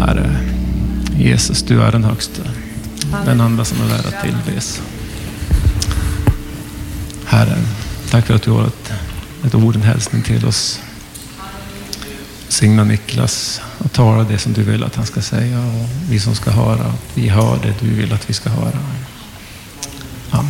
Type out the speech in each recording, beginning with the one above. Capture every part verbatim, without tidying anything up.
Herre, Jesus, du är den högste, den enda som är värd att tillbes. Herre, tack för att du har ett, ett ord, en hälsning till oss. Signa Niklas och tala det som du vill att han ska säga, och vi som ska höra, vi hör det du vill att vi ska höra. Amen.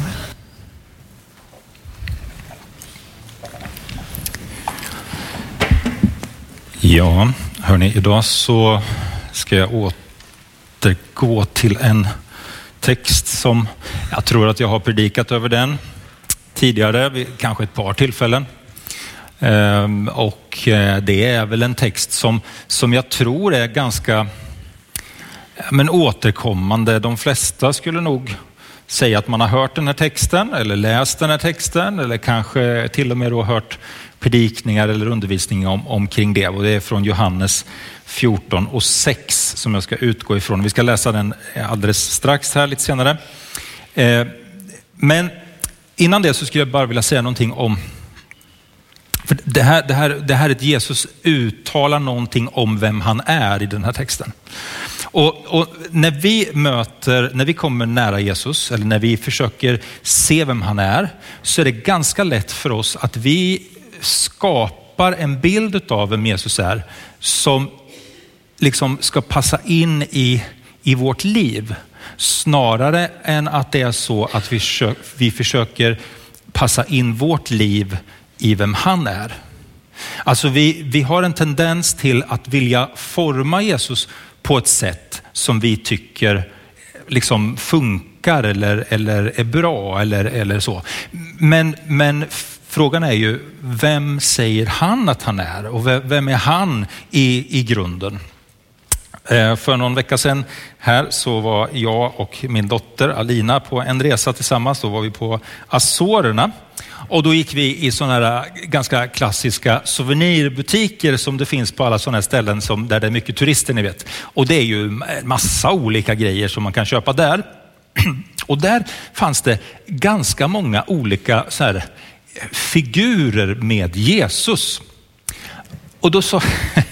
Ja, hörni, idag så ska jag återgå till en text som jag tror att jag har predikat över den tidigare, vid kanske ett par tillfällen. Ehm, och det är väl en text som, som jag tror är ganska men återkommande. De flesta skulle nog säga att man har hört den här texten eller läst den här texten eller kanske till och med då hört predikningar eller undervisning om, omkring det. Och det är från Johannes fjorton och sex som jag ska utgå ifrån. Vi ska läsa den alldeles strax här lite senare. Eh, men innan det så skulle jag bara vilja säga någonting om, för det här, det här, det här är att Jesus uttalar någonting om vem han är i den här texten. Och, och när vi möter, när vi kommer nära Jesus eller när vi försöker se vem han är, så är det ganska lätt för oss att vi skapar en bild av vem Jesus är som liksom ska passa in i, i vårt liv, snarare än att det är så att vi, försöker, vi försöker passa in vårt liv i vem han är. Alltså vi, vi har en tendens till att vilja forma Jesus på ett sätt som vi tycker liksom funkar eller, eller är bra eller, eller så. Men, men frågan är ju, vem säger han att han är? Och vem är han i, i grunden? Eh, för någon vecka sedan här så var jag och min dotter Alina på en resa tillsammans. Då var vi på Azorerna. Och då gick vi i sådana här ganska klassiska souvenirbutiker som det finns på alla sådana här ställen som, där det är mycket turister, ni vet. Och det är ju massa olika grejer som man kan köpa där. Och där fanns det ganska många olika så här figurer med Jesus. Och då så,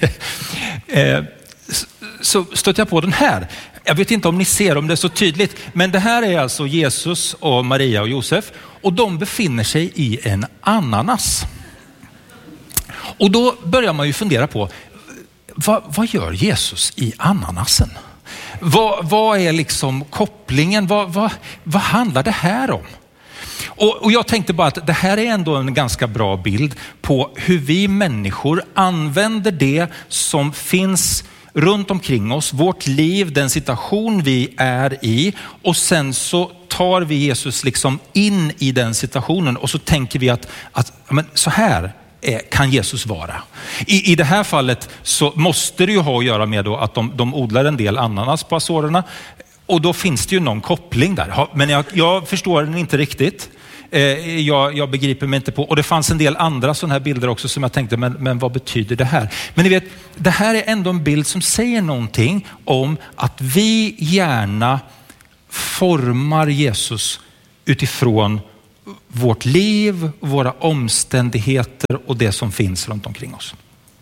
så stötte jag på den här. Jag vet inte om ni ser om det är så tydligt, men det här är alltså Jesus och Maria och Josef, och de befinner sig i en ananas. Och då börjar man ju fundera på, vad, vad gör Jesus i ananasen? Vad, vad är liksom kopplingen? Vad, vad, vad handlar det här om? Och, och jag tänkte bara att det här är ändå en ganska bra bild på hur vi människor använder det som finns runt omkring oss, vårt liv, den situation vi är i, och sen så tar vi Jesus liksom in i den situationen och så tänker vi att, att men så här är, kan Jesus vara. I, I det här fallet så måste det ju ha att göra med då att de, de odlar en del ananas på Azorerna, och då finns det ju någon koppling där. Men jag, jag förstår den inte riktigt. Jag, jag begriper mig inte på. Och det fanns en del andra sådana här bilder också som jag tänkte, men, men vad betyder det här? Men ni vet, det här är ändå en bild som säger någonting om att vi gärna formar Jesus utifrån vårt liv, våra omständigheter och det som finns runt omkring oss.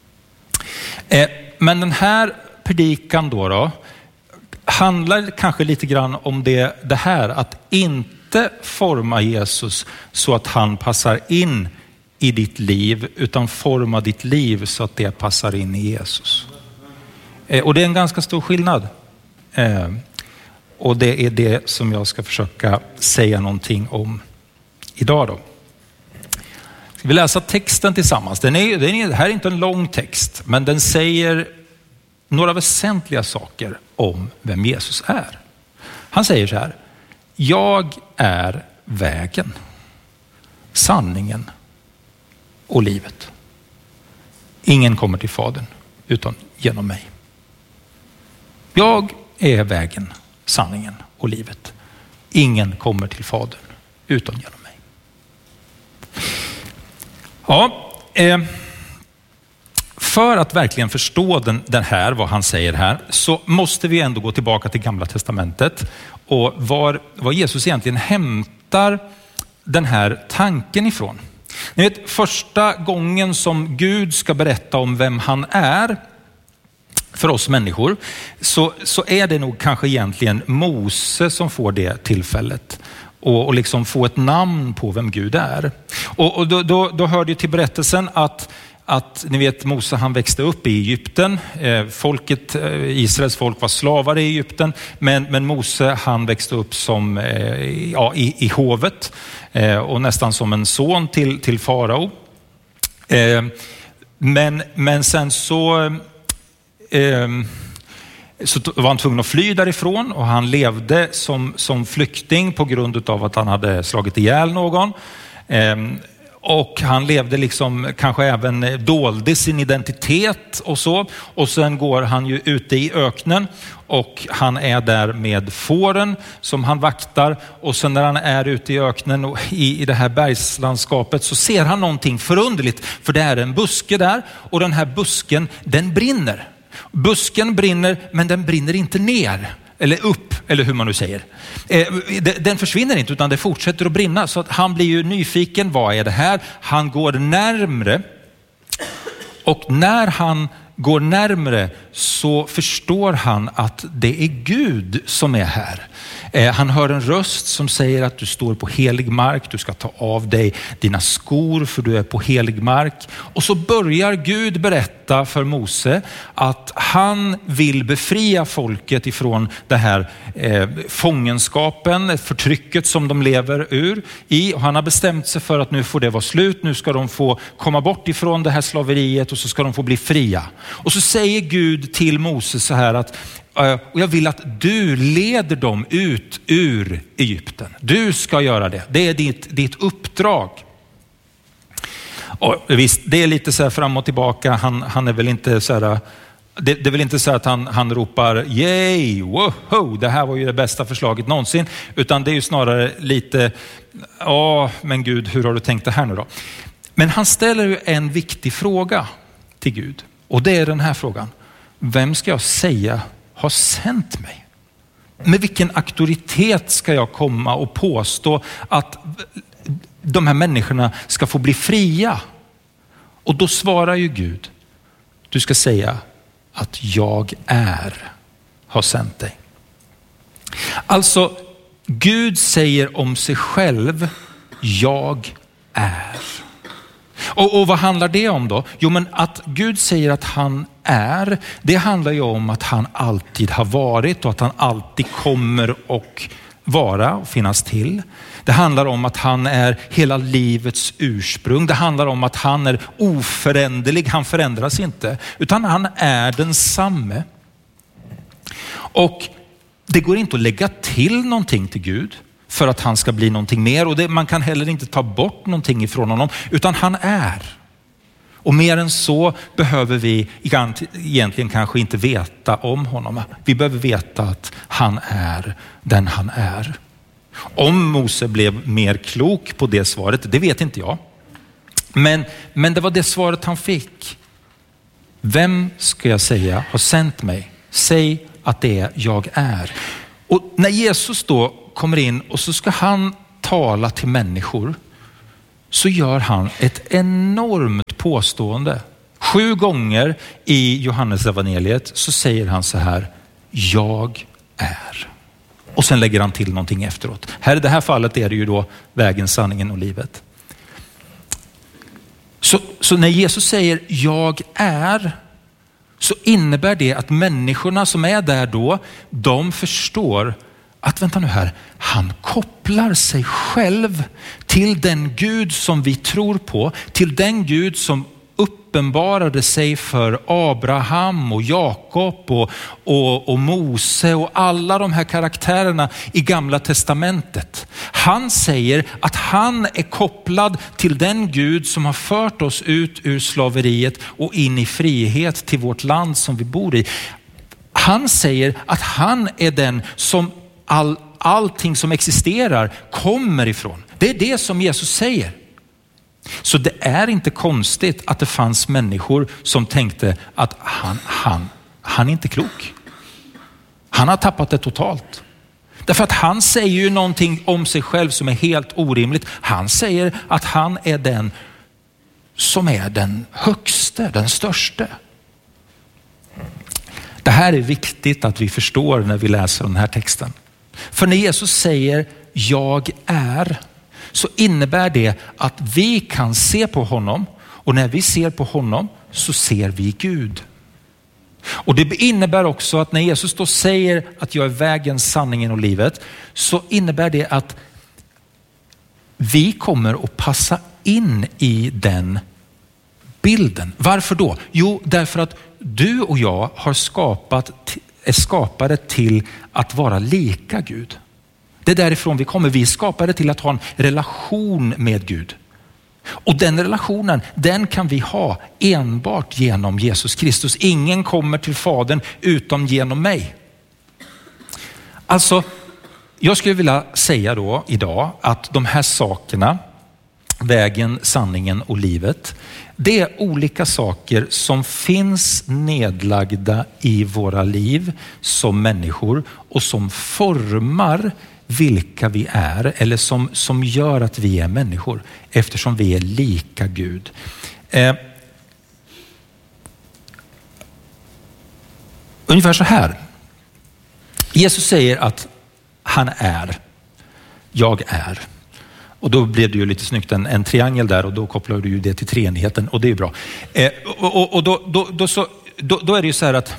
Men den här predikan då, då handlar kanske lite grann om det, det här att inte forma Jesus så att han passar in i ditt liv, utan forma ditt liv så att det passar in i Jesus. Eh, och det är en ganska stor skillnad. Eh, och det är det som jag ska försöka säga någonting om idag då. Ska vi läsa texten tillsammans? Den är, den är, det här är inte en lång text, men den säger några väsentliga saker om vem Jesus är. Han säger så här: jag är vägen, sanningen och livet. Ingen kommer till Fadern utan genom mig. Jag är vägen, sanningen och livet. Ingen kommer till Fadern utan genom mig. Ja, eh, för att verkligen förstå den, den här, vad han säger här, så måste vi ändå gå tillbaka till Gamla testamentet och var, var Jesus egentligen hämtar den här tanken ifrån. Ni vet, första gången som Gud ska berätta om vem han är för oss människor, så, så är det nog kanske egentligen Mose som får det tillfället. Och, och liksom få ett namn på vem Gud är. Och, och då, då, då hörde ju till berättelsen att, att ni vet, Mose han växte upp i Egypten. Eh, folket, eh, Israels folk var slavar i Egypten. Men, men Mose han växte upp som, eh, ja, i, i hovet. Eh, och nästan som en son till, till farao. Eh, men, men sen så... Eh, Så var han tvungen att fly därifrån och han levde som, som flykting på grund av att han hade slagit ihjäl någon. Ehm, och han levde liksom kanske även dolde sin identitet och så. Och sen går han ju ute i öknen och han är där med fåren som han vaktar. Och sen när han är ute i öknen och i, i det här bergslandskapet så ser han någonting förunderligt. För det är en buske där och den här busken den brinner. Busken brinner men den brinner inte ner eller upp eller hur man nu säger. Den försvinner inte utan det fortsätter att brinna så att han blir ju nyfiken. Vad är det här? Han går närmre och när han går närmre så förstår han att det är Gud som är här. Han hör en röst som säger att du står på helig mark. Du ska ta av dig dina skor för du är på helig mark. Och så börjar Gud berätta för Mose att han vill befria folket ifrån det här eh, fångenskapen, förtrycket som de lever ur i. Och han har bestämt sig för att nu får det vara slut. Nu ska de få komma bort ifrån det här slaveriet och så ska de få bli fria. Och så säger Gud till Mose så här att och jag vill att du leder dem ut ur Egypten. Du ska göra det. Det är ditt, ditt uppdrag. Och visst, det är lite så här fram och tillbaka. Han, han är väl inte så här... Det, det är väl inte så att han, han ropar yay, woho, det här var ju det bästa förslaget någonsin. Utan det är ju snarare lite, ja men Gud, hur har du tänkt det här nu då? Men han ställer ju en viktig fråga till Gud. Och det är den här frågan. Vem ska jag säga har sänt mig? Med vilken auktoritet ska jag komma och påstå att de här människorna ska få bli fria? Och då svarar ju Gud, du ska säga att jag är har sänt dig. Alltså Gud säger om sig själv, jag är. Och, och vad handlar det om då? Jo men att Gud säger att han är, det handlar ju om att han alltid har varit och att han alltid kommer och vara och finnas till. Det handlar om att han är hela livets ursprung. Det handlar om att han är oföränderlig, han förändras inte. Utan han är densamme. Och det går inte att lägga till någonting till Gud för att han ska bli någonting mer. Och det, man kan heller inte ta bort någonting ifrån honom. Utan han är. Och mer än så behöver vi egentligen kanske inte veta om honom. Vi behöver veta att han är den han är. Om Mose blev mer klok på det svaret, det vet inte jag. Men, men det var det svaret han fick. Vem ska jag säga har sänt mig? Säg att det är jag är. Och när Jesus då kommer in och så ska han tala till människor, så gör han ett enormt påstående. Sju gånger i Johannes evangeliet så säger han så här, jag är. Och sen lägger han till någonting efteråt. Här i det här fallet är det ju då vägen, sanningen och livet. Så, så när Jesus säger jag är, så innebär det att människorna som är där då, de förstår att vänta nu här, han kopplar sig själv till den Gud som vi tror på, till den Gud som uppenbarade sig för Abraham och Jakob och, och, och Mose och alla de här karaktärerna i Gamla testamentet. Han säger att han är kopplad till den Gud som har fört oss ut ur slaveriet och in i frihet till vårt land som vi bor i. Han säger att han är den som all, allting som existerar kommer ifrån. Det är det som Jesus säger. Så det är inte konstigt att det fanns människor som tänkte att han, han, han är inte klok. Han har tappat det totalt. Därför att han säger ju någonting om sig själv som är helt orimligt. Han säger att han är den som är den högste, den störste. Det här är viktigt att vi förstår när vi läser den här texten. För när Jesus säger jag är, så innebär det att vi kan se på honom, och när vi ser på honom så ser vi Gud. Och det innebär också att när Jesus då säger att jag är vägen, sanningen och livet, så innebär det att vi kommer att passa in i den bilden. Varför då? Jo, därför att du och jag har skapat, är skapade till att vara lika Gud. Det är därifrån vi kommer. Vi är skapade till att ha en relation med Gud. Och den relationen, den kan vi ha enbart genom Jesus Kristus. Ingen kommer till Fadern utom genom mig. Alltså, jag skulle vilja säga då idag att de här sakerna, vägen, sanningen och livet, det är olika saker som finns nedlagda i våra liv som människor och som formar vilka vi är, eller som, som gör att vi är människor eftersom vi är lika Gud. Eh, ungefär så här. Jesus säger att han är, jag är. Och då blev det ju lite snyggt en, en triangel där, och då kopplar du ju det till treenigheten, och det är ju bra. Eh, och och, och då, då, då, så, då, då är det ju så här att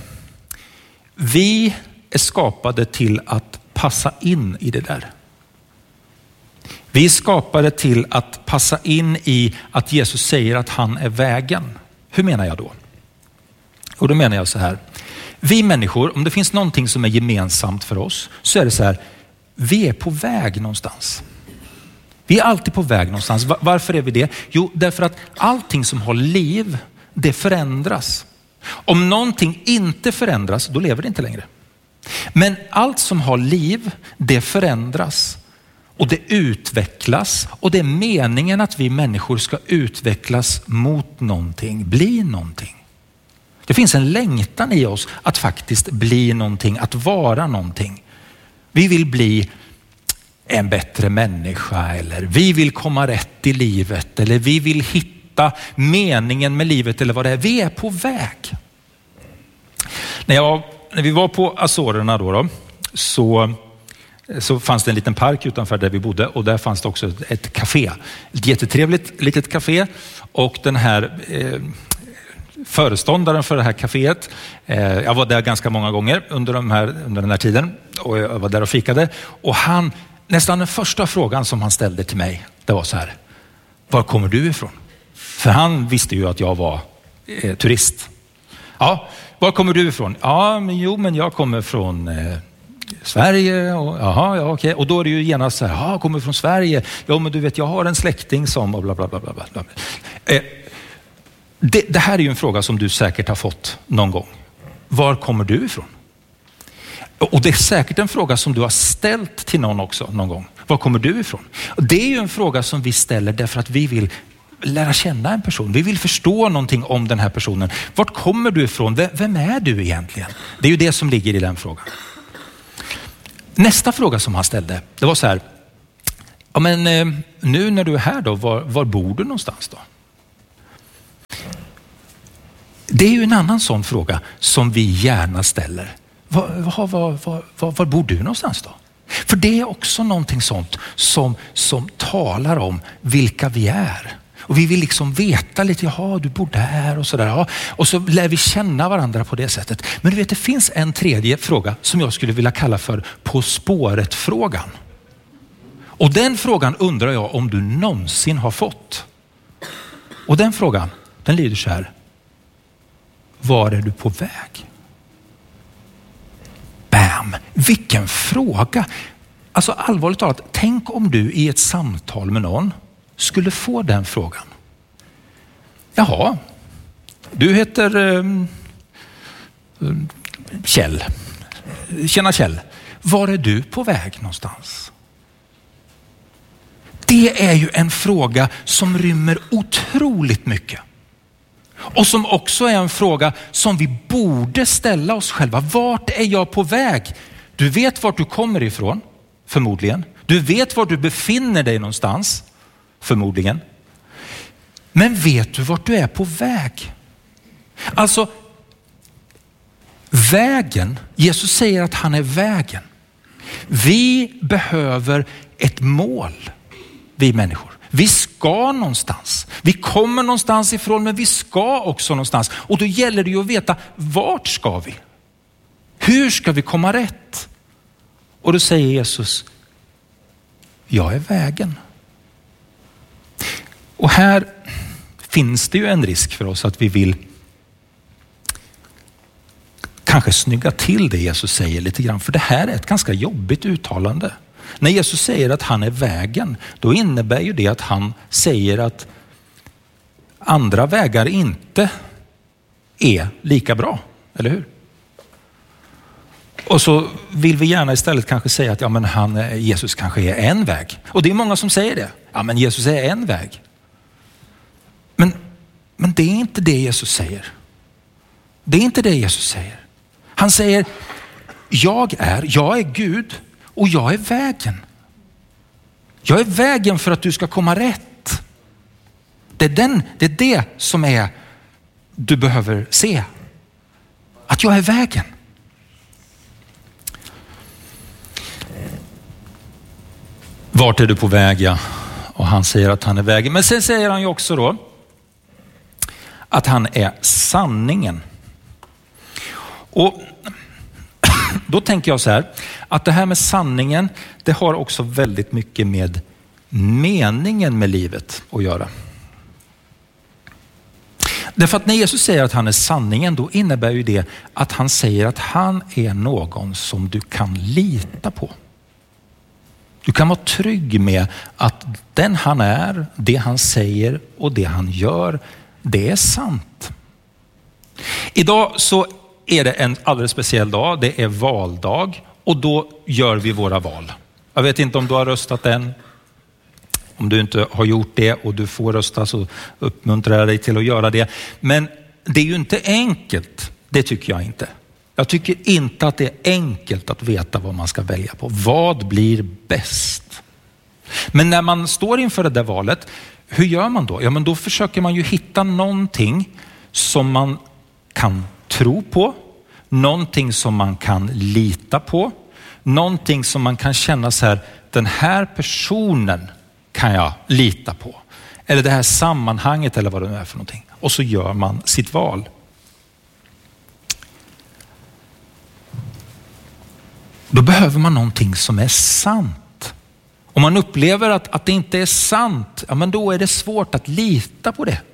vi är skapade till att passa in i det där. Vi är skapade till att passa in i att Jesus säger att han är vägen. Hur menar jag då? Och då menar jag så här. Vi människor, om det finns någonting som är gemensamt för oss, så är det så här. Vi är på väg någonstans. Vi är alltid på väg någonstans. Varför är vi det? Jo, därför att allting som har liv, det förändras. Om någonting inte förändras, då lever det inte längre. Men allt som har liv, det förändras. Och det utvecklas. Och det är meningen att vi människor ska utvecklas mot någonting, bli någonting. Det finns en längtan i oss att faktiskt bli någonting, att vara någonting. Vi vill bli en bättre människa, eller vi vill komma rätt i livet, eller vi vill hitta meningen med livet, eller vad det är. Vi är på väg. När, jag, när vi var på Azorerna då, då så, så fanns det en liten park utanför där vi bodde, och där fanns det också ett café. Ett jättetrevligt litet café, och den här eh, föreståndaren för det här kaféet, eh, jag var där ganska många gånger under, de här, under den här tiden, och jag var där och fikade, och han, nästan den första frågan som han ställde till mig, det var så här: var kommer du ifrån? För han visste ju att jag var eh, turist. Ja, var kommer du ifrån? Ja, men jo, men jag kommer från eh, Sverige. Och, aha, ja, okej. Och då är det ju genast så här: ja, jag kommer från Sverige. Ja, men du vet, jag har en släkting som och bla bla bla bla bla. Eh, det, det här är ju en fråga som du säkert har fått någon gång. Var kommer du ifrån? Och det är säkert en fråga som du har ställt till någon också någon gång. Var kommer du ifrån? Och det är ju en fråga som vi ställer därför att vi vill lära känna en person. Vi vill förstå någonting om den här personen. Vart kommer du ifrån? Vem är du egentligen? Det är ju det som ligger i den frågan. Nästa fråga som han ställde, det var så här: ja, men nu när du är här då, var, var bor du någonstans då? Det är ju en annan sån fråga som vi gärna ställer. Var, var, var, var, var, var bor du någonstans då? För det är också någonting sånt som, som talar om vilka vi är. Och vi vill liksom veta lite, jaha, du bor där och sådär. Ja. Och så lär vi känna varandra på det sättet. Men du vet, det finns en tredje fråga som jag skulle vilja kalla för på spåret-frågan. Och den frågan undrar jag om du någonsin har fått. Och den frågan, den lyder så här: var är du på väg? Bam! Vilken fråga! Alltså allvarligt talat, tänk om du i ett samtal med någon skulle få den frågan. Jaha, du heter eh, Kjell. Tjena Kjell, var är du på väg någonstans? Det är ju en fråga som rymmer otroligt mycket. Och som också är en fråga som vi borde ställa oss själva. Vart är jag på väg? Du vet vart du kommer ifrån, förmodligen. Du vet var du befinner dig någonstans, förmodligen. Men vet du vart du är på väg? Alltså, vägen, Jesus säger att han är vägen. Vi behöver ett mål, vi människor. Vi ska någonstans. Vi kommer någonstans ifrån, men vi ska också någonstans. Och då gäller det ju att veta, vart ska vi? Hur ska vi komma rätt? Och då säger Jesus, jag är vägen. Och här finns det ju en risk för oss att vi vill kanske snygga till det Jesus säger lite grann. För det här är ett ganska jobbigt uttalande. När Jesus säger att han är vägen, då innebär ju det att han säger att andra vägar inte är lika bra, eller hur? Och så vill vi gärna istället kanske säga att ja, men han, Jesus kanske är en väg. Och det är många som säger det. Ja, men Jesus är en väg. Men, men det är inte det Jesus säger. Det är inte det Jesus säger. Han säger, jag är, jag är Gud och jag är vägen. Jag är vägen för att du ska komma rätt. Det är, den, det, är det som är du behöver se. Att jag är vägen. Vart är du på väg? Ja? Och han säger att han är vägen. Men sen säger han ju också då att han är sanningen. Och då tänker jag så här, att det här med sanningen, det har också väldigt mycket med meningen med livet att göra. Därför att när Jesus säger att han är sanningen, då innebär ju det att han säger att han är någon som du kan lita på. Du kan vara trygg med att den han är, det han säger och det han gör, det är sant. Idag så är det en alldeles speciell dag. Det är valdag och då gör vi våra val. Jag vet inte om du har röstat än. Om du inte har gjort det och du får rösta, så uppmuntrar jag dig till att göra det. Men det är ju inte enkelt. Det tycker jag inte. Jag tycker inte att det är enkelt att veta vad man ska välja på. Vad blir bäst? Men när man står inför det där valet, hur gör man då? Ja, men då försöker man ju hitta någonting som man kan tro på. Någonting som man kan lita på. Någonting som man kan känna så här, den här personen kan jag lita på. Eller det här sammanhanget eller vad det nu är för någonting. Och så gör man sitt val. Då behöver man någonting som är sant. Om man upplever att, att det inte är sant, ja, men då är det svårt att lita på det.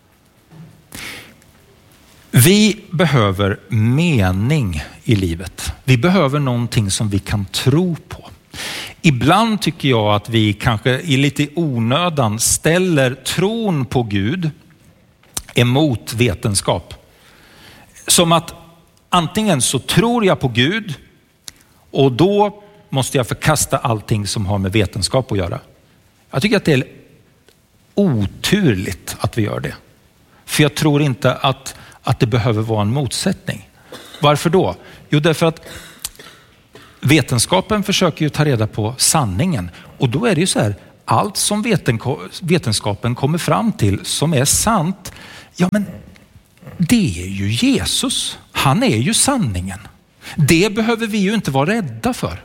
Vi behöver mening i livet. Vi behöver någonting som vi kan tro på. Ibland tycker jag att vi kanske i lite onödan ställer tron på Gud emot vetenskap. Som att antingen så tror jag på Gud och då måste jag förkasta allting som har med vetenskap att göra. Jag tycker att det är oturligt att vi gör det. För jag tror inte att, att det behöver vara en motsättning. Varför då? Jo, därför att vetenskapen försöker ju ta reda på sanningen. Och då är det ju så här, allt som vetenskapen kommer fram till som är sant, ja men det är ju Jesus. Han är ju sanningen. Det behöver vi ju inte vara rädda för.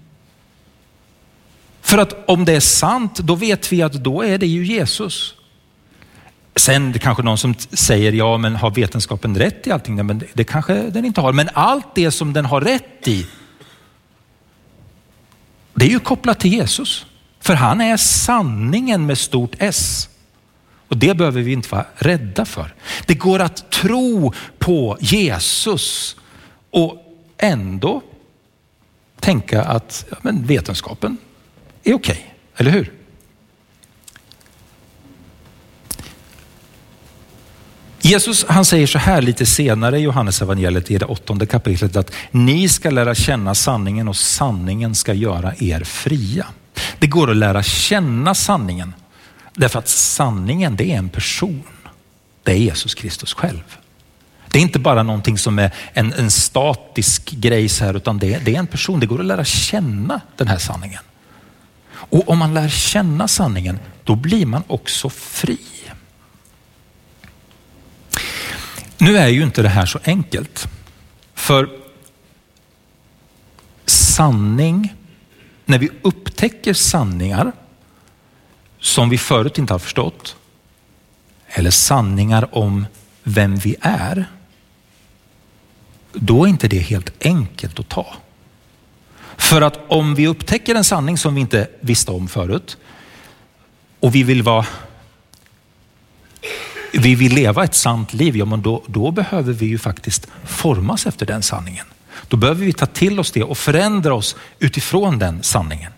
För att om det är sant, då vet vi att då är det ju Jesus. Sen det kanske någon som säger, ja men har vetenskapen rätt i allting? Nej, men det, det kanske den inte har. Men allt det som den har rätt i, det är ju kopplat till Jesus. För han är sanningen med stort S. Och det behöver vi inte vara rädda för. Det går att tro på Jesus och ändå tänka att ja, men vetenskapen är okej, eller hur? Jesus han säger så här lite senare i Johannes evangeliet i det åttonde kapitlet att ni ska lära känna sanningen och sanningen ska göra er fria. Det går att lära känna sanningen därför att sanningen det är en person. Det är Jesus Kristus själv. Det är inte bara någonting som är en, en statisk grej så här, utan det, det är en person. Det går att lära känna den här sanningen. Och om man lär känna sanningen, då blir man också fri. Nu är ju inte det här så enkelt. För sanning, när vi upptäcker sanningar som vi förut inte har förstått, eller sanningar om vem vi är, då är inte det helt enkelt att ta. För att om vi upptäcker en sanning som vi inte visste om förut och vi vill vara vi vill leva ett sant liv, ja, men då, då behöver vi ju faktiskt formas efter den sanningen. Då behöver vi ta till oss det och förändra oss utifrån den sanningen.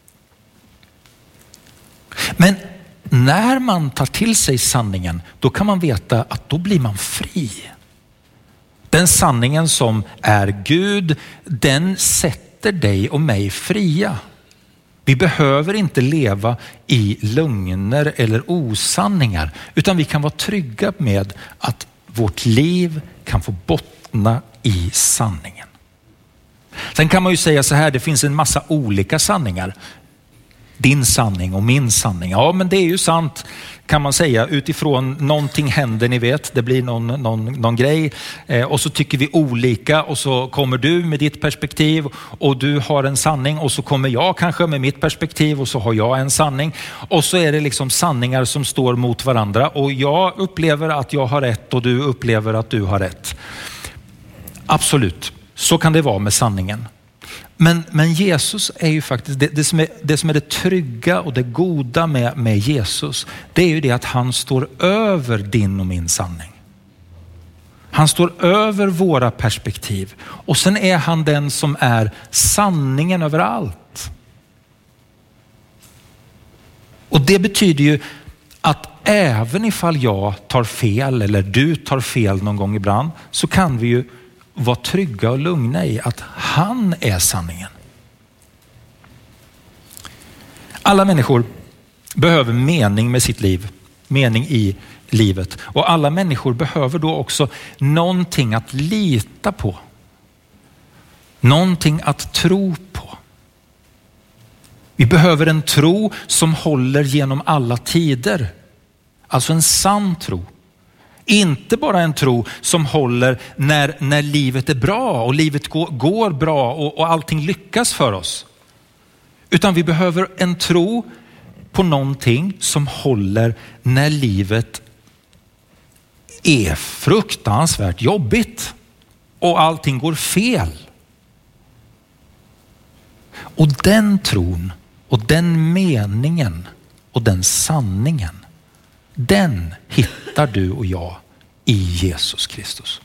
Men när man tar till sig sanningen, då kan man veta att då blir man fri. Den sanningen som är Gud, den sätter dig och mig fria. Vi behöver inte leva i lögner eller osanningar, utan vi kan vara trygga med att vårt liv kan få bottna i sanningen. Sen kan man ju säga så här, det finns en massa olika sanningar. Din sanning och min sanning. Ja, men det är ju sant, kan man säga, utifrån någonting händer, ni vet, det blir någon, någon, någon grej eh, och så tycker vi olika och så kommer du med ditt perspektiv och du har en sanning och så kommer jag kanske med mitt perspektiv och så har jag en sanning och så är det liksom sanningar som står mot varandra och jag upplever att jag har rätt och du upplever att du har rätt. Absolut, så kan det vara med sanningen. Men, men Jesus är ju faktiskt, det, det, som är, det som är det trygga och det goda med, med Jesus, det är ju det att han står över din och min sanning. Han står över våra perspektiv. Och sen är han den som är sanningen över allt. Och det betyder ju att även ifall jag tar fel eller du tar fel någon gång ibland, så kan vi ju vara trygga och lugna i att han är sanningen. Alla människor behöver mening med sitt liv, mening i livet. Och alla människor behöver då också någonting att lita på. Någonting att tro på. Vi behöver en tro som håller genom alla tider. Alltså en sann tro. Inte bara en tro som håller när, när livet är bra och livet går, går bra och, och allting lyckas för oss. Utan vi behöver en tro på någonting som håller när livet är fruktansvärt jobbigt och allting går fel. Och den tron och den meningen och den sanningen, den hittar du och jag i Jesus Kristus.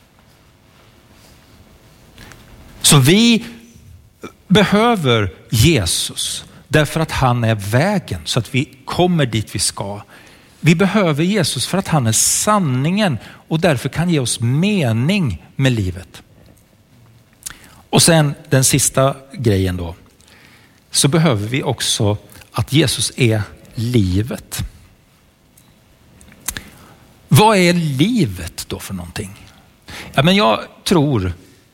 Så vi behöver Jesus därför att han är vägen så att vi kommer dit vi ska. Vi behöver Jesus för att han är sanningen och därför kan ge oss mening med livet. Och sen den sista grejen då, så behöver vi också att Jesus är livet. Vad är livet då för någonting? Ja, men jag tror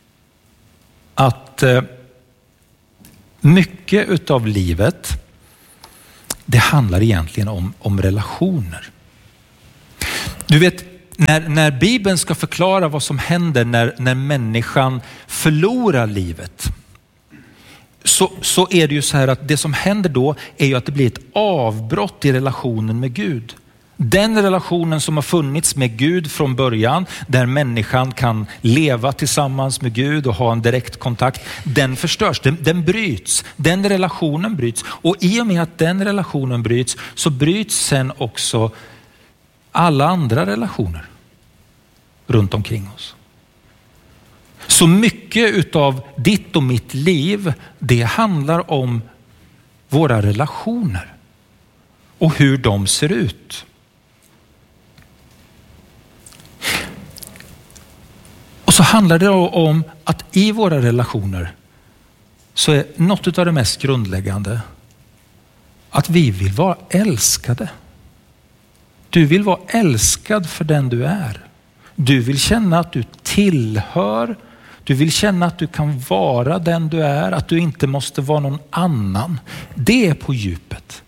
att eh, mycket utav livet, det handlar egentligen om, om relationer. Du vet, när, när Bibeln ska förklara vad som händer när, när människan förlorar livet, så, så är det ju så här att det som händer då är ju att det blir ett avbrott i relationen med Gud. Den relationen som har funnits med Gud från början, där människan kan leva tillsammans med Gud och ha en direkt kontakt, den förstörs, den, den bryts. Den relationen bryts. Och i och med att den relationen bryts så bryts sen också alla andra relationer runt omkring oss. Så mycket utav ditt och mitt liv, det handlar om våra relationer och hur de ser ut. Och så handlar det om att i våra relationer så är något av det mest grundläggande att vi vill vara älskade. Du vill vara älskad för den du är. Du vill känna att du tillhör. Du vill känna att du kan vara den du är. Att du inte måste vara någon annan. Det är på djupet.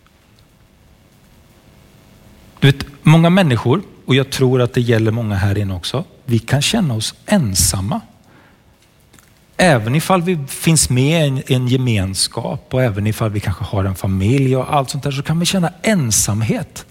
Du vet, många människor, och jag tror att det gäller många här inne också, vi kan känna oss ensamma. även ifall vi finns med i en, en gemenskap och även ifall vi kanske har en familj och allt sånt där, så kan vi känna ensamhet.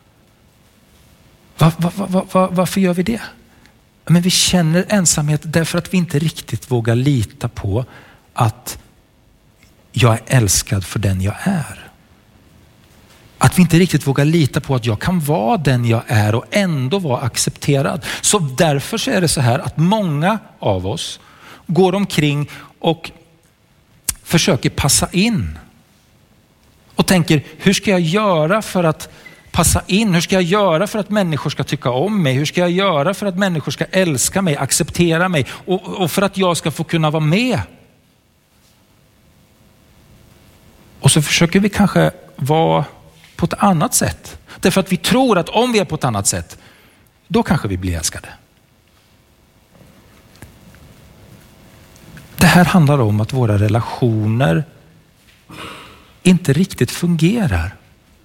Var, var, var, var, varför gör vi det? Men vi känner ensamhet därför att vi inte riktigt vågar lita på att jag är älskad för den jag är. Att vi inte riktigt vågar lita på att jag kan vara den jag är och ändå vara accepterad. Så därför så är det så här att många av oss går omkring och försöker passa in. Och tänker, hur ska jag göra för att passa in? Hur ska jag göra för att människor ska tycka om mig? Hur ska jag göra för att människor ska älska mig, acceptera mig och, och för att jag ska få kunna vara med? Och så försöker vi kanske vara på ett annat sätt. Därför att vi tror att om vi är på ett annat sätt, då kanske vi blir älskade. Det här handlar om att våra relationer inte riktigt fungerar.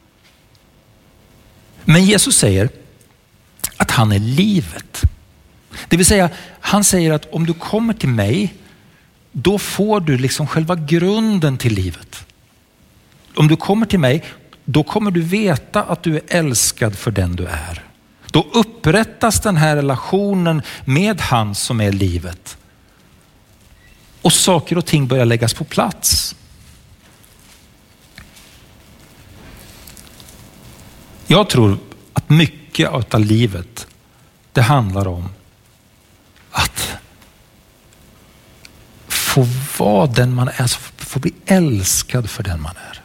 Men Jesus säger att han är livet. Det vill säga, han säger att om du kommer till mig, då får du liksom själva grunden till livet. Om du kommer till mig, då kommer du veta att du är älskad för den du är. Då upprättas den här relationen med han som är livet. Och saker och ting börjar läggas på plats. Jag tror att mycket av livet, det handlar om att få vara den man är, få bli älskad för den man är.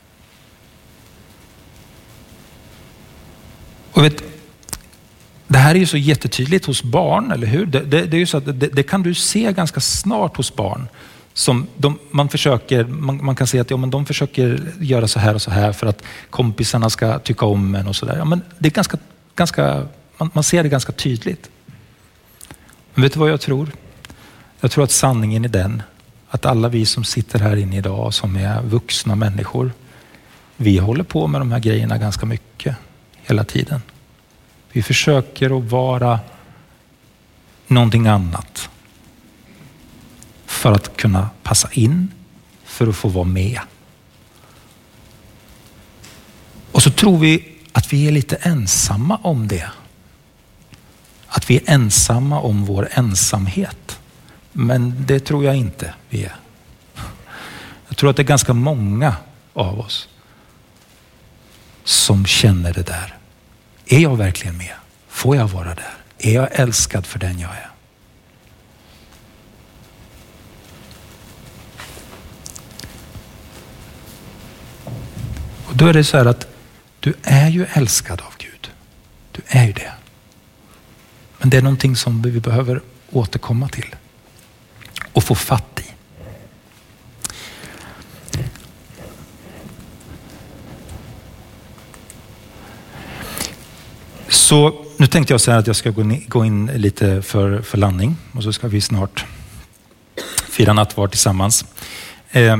Och vet, det här är ju så jättetydligt hos barn, eller hur? Det, det, det är ju så att det, det kan du se ganska snart hos barn. Som de, man, försöker, man, man kan se att ja, men de försöker göra så här och så här för att kompisarna ska tycka om en och sådär. Ja, men det är ganska, ganska, man, man ser det ganska tydligt. Men vet du vad jag tror? Jag tror att sanningen är den att alla vi som sitter här inne idag som är vuxna människor, vi håller på med de här grejerna ganska mycket hela tiden. Vi försöker att vara någonting annat för att kunna passa in, för att få vara med. Och så tror vi att vi är lite ensamma om det. Att vi är ensamma om vår ensamhet. Men det tror jag inte vi är. Jag tror att det är ganska många av oss som känner det där. Är jag verkligen med? Får jag vara där? Är jag älskad för den jag är? Och då är det så här att du är ju älskad av Gud. Du är ju det. Men det är någonting som vi behöver återkomma till och få fatt i. Så nu tänkte jag säga att jag ska gå in lite för, för landning och så ska vi snart fira nattvard tillsammans. Eh,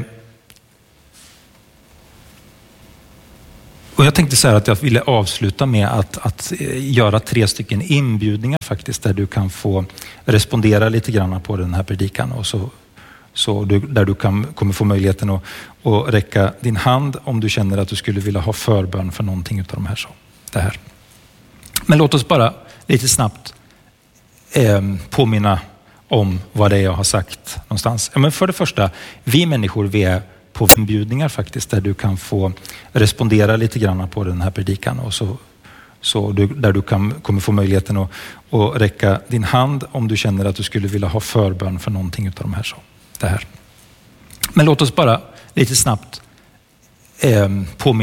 och jag tänkte säga att jag ville avsluta med att, att göra tre stycken inbjudningar faktiskt där du kan få respondera lite grann på den här predikan och så, så du, där du kan, kommer få möjligheten att, att räcka din hand om du känner att du skulle vilja ha förbön för någonting av de här. Så, det här. Men låt oss bara lite snabbt eh, påminna om vad det är jag har sagt någonstans. Ja, men för det första, vi människor vi är på inbjudningar faktiskt där du kan få respondera lite grann på den här predikan och så, så du, där du kan, kommer få möjligheten att, att räcka din hand om du känner att du skulle vilja ha förbön för någonting av de här. Så, det här. Men låt oss bara lite snabbt eh, påminna